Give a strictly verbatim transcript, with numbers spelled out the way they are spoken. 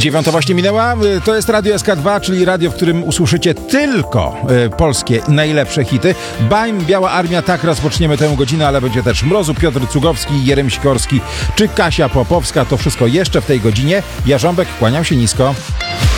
Dziewiąta właśnie minęła. To jest Radio S K dwa, czyli radio, w którym usłyszycie tylko e, polskie najlepsze hity. Bań, Biała Armia, tak rozpoczniemy tę godzinę, ale będzie też Mrozu, Piotr Cugowski, Jerem Sikorski czy Kasia Popowska. To wszystko jeszcze w tej godzinie. Ja Rząbek, kłaniam się nisko.